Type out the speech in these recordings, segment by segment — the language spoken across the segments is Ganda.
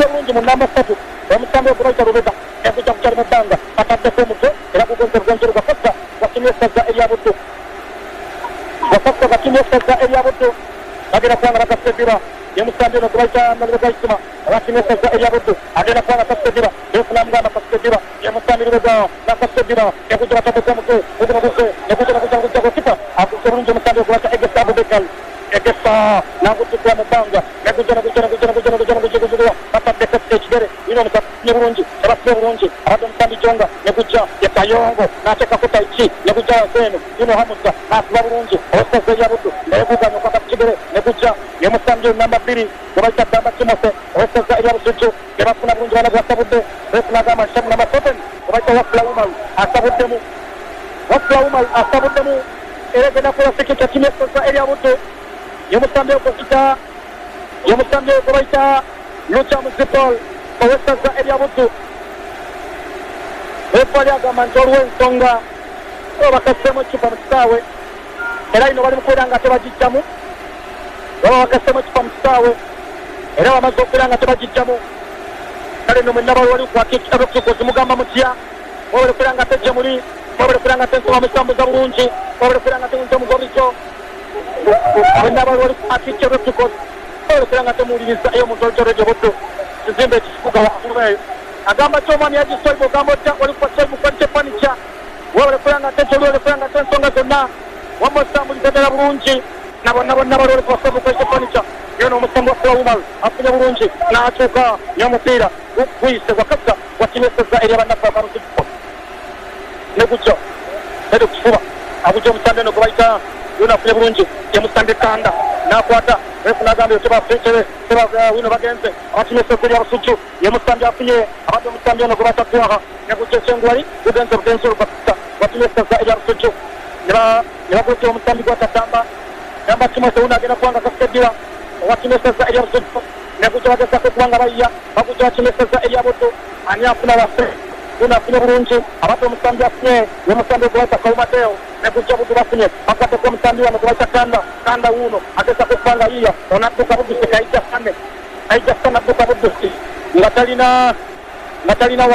Yakuja bulungi mu namba 3 omusambi ogulaita Rubega yakuja kukyali mu bbanga ataddeko omutwe era gugonze lugonjero Gafassa wakimye essaza erya Buddu Gafassa wakimye essaza erya Buddu bagenda kubanga bakaseddiba yemusambi ono gulaita Rubega Isima wakimye essaza erya Buddu agenda kubanga kaseddiba efuna mugamba kaseddiba yemusambi Rubega nakaseddiba yakuja bataddeko omutwe gugunaguze yakuja gokipa akuze bulungi omusambi ogulaita Egesa Abubekar Egesa nagutukula mu bbanga naguja batadde kafite ekigere ino omusafunye bulungi abafune bulungi abadde omusambi Jonga negujja Yekayongo n'ateekako Taiki negujja Wazeeno ino Hamusa n'asiba bulungi osaza erya Buddu neguganya okwata ku kigere negujja yemusambi namba 2 gwebayita Damba Timothy osaza erya Busujju gebafuna bulungi bana bwasabudde befuna agamba Shamu namba 7 gwebayita Wafula Umaru asabuddemu era genda kukola sekita timu esaza erya Buddu yemusambi okukita yemusambi gwebayita Lucha Municipal owesaza erya Buddu efali agamba nti olwo ensonga bakasseemu ekipa mu kisaawe era ino bali mu kubeera nga tebagijjamu baba bakasseemu ekipa mu kisaawe era bamaze okubeera nga tebagijjamu kale no mwenna bali wali kukwata ekitabo kikozi mugamba mutya wabali kubeera nga tejje muli wabali kubeera nga tensoma musambuza bulungi wabali kubeera nga temunze mugobikyo mwenna bali wali kukwata ekitabo kikozi wabali kubeera nga temuwuliriza eyo omuntu olujolejjo Buddu kizimbe ekifuga waggulu eyo agamba ky'omwami yagisoibu ogamba otya wali kukwasaibu kwalite fanica wabali kubeera nga tentoli wali kubeera nga tensonga zonna wamma osambuliza ddala bulungi na bonna bali wali kuwasaibu kwalite fanica yono omusambi wa Fula Umaru afunye bulungi n'atuuka n'omupiira guyise Gakassa wakimye essaza erya bannaffe abarusipo negujja eri kukifuba agujja omusambi eno gwebayita yona afunye bulungi yemusambi Kanda n'akwata efuna agamba tebafeekere wino bagenze abakimye essaza erya Busujju yemusambi afunye abadde omusambi ono gwebayita Twaha negujja ekyengwali gugenze Bugenzero Gakassa wakimye essaza erya Busujju ne bagutira omusambi gwata Damba Timothy wuno agenda kubanga kaseddiwa wakimye essaza erya Busujju negujja bagezaako kubanga bayya bagujja wakimye essaza erya Buddu ani afuna waffe wuno afunye bulungi abadde omusambi afunye yemusambi gwebayita Kaumateo negujja Buddu bafunye bagaddeko omusambi wano gwebayita Kanda wuno agezaako kubanga yiya ono adduka Buddusi Aija Sane adduka Buddusi nga talina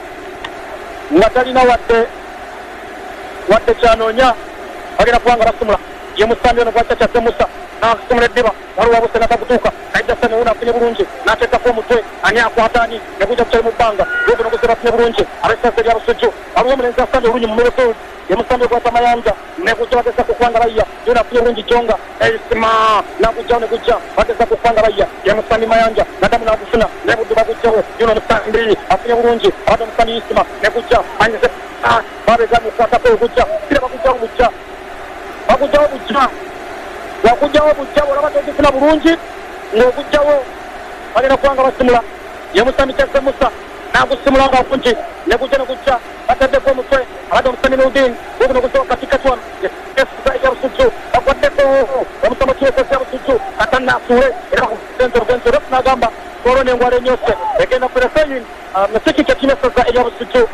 wadde kyanoonya bagenda kubanga basumula yemusambi ono gwebayita Kyase Musa n'akusumula eddiba waliwo wabuse nakagutuuka Aija Sane wuno afunye bulungi n'ateekako omutwe ani akwata ani negujja kukyali mu bbanga gugunoguze bafunye bulungi ab'essaza erya Busujju waliwo omulenzi asambi olunyi mu Middlefield yemusambi ogwata Mayanja negujja bagezaako kubanga bayya yona afunye bulungi Jonga Erisima n'agujjawo negujja bagezaako kubanga bayya yemusambi Mayanja naddamu n'agufuna ne Buddu bagujjawo yona omusambi afunye bulungi abadde omusambi Isima negujja anyize babeegamu okukwatako ogujja kira bagujjawo bujja wakujjawo bujja olaba togifuna bulungi ng'ogujjawo bagenda kubanga basimula yemusambi Kyase Musa n'agusimula nga bulungi negujja bataddeko omutwe abadde omusambi Nudin guguno gusoba katikati wano essaza erya Busujju bagwaddeko omusambi Kyese erya Busujju atannasuule era bakugenze refu n'agamba korona engwala enyoose egenda kubeera feyin sikika kino essaza erya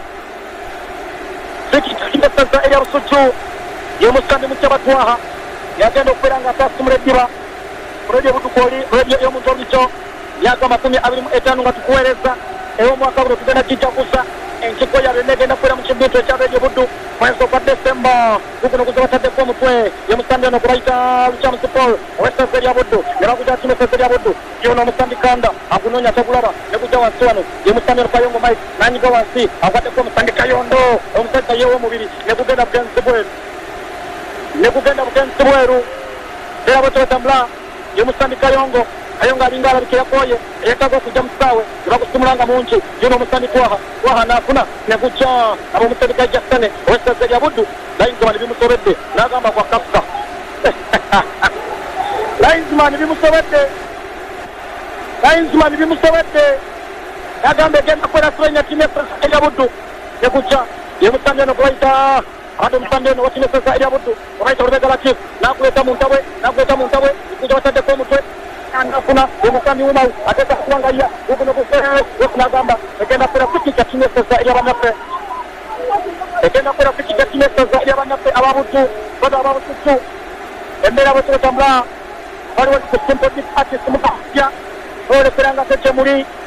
Busujju yemusambi Mutyaba Twaha yagenda okubeera nga atasumula eddiba Radio Butukoli radio y'omuntu olikyo myaka 25 nga tukuweereza ey'omwaka guno tugenda gijaguza enkiko yabwe negenda kubeera mu kibiintu ekya Radio Buddu mwezi ogwa Desemba guguno guze bataddeko omutwe yemusambi ono gwebayita Lucha Municipal ow'essaza erya Buddu ne bagujja wakimye essaza erya Buddu yono omusambi Kanda agunoonya tegulaba negujja wansi wano yemusambi ono Kayongo Mike n'anyiga wansi agwaddeko omusambi Kayondo omusajja yeew'omubiri negugenda bugenzi bweru era bwe tubatambula yemusambi Kayongo alinga alabika yakoye eyetaaga okujja mu kisaawe ne bagusumulanga mungi yono omusambi Twaha n'afuna negujja ab'omusambi Aija Sane ow'essaza erya Buddu Linesman bimusobedde n'agamba kwa Kafka Linesman bimusobedde n'agamba egenda kubeera sirenya timu essaza erya Buddu negujja yemusambi ono gwebayita abadde omusambi ono wakimye essaza erya Buddu gwebayita Rubega Latif n'akuleeta mu ntabwe ikuja bataddeko omutwe anafuna omusambi Umaru ateeka kubanga ya guguno gufuna agamba egenda kubeera fikika timu essaza erya bannaffe aba Buddu bado aba Busujju embeera bwe tubatambula waliwo simple artist mukasya olekera nga tejje muli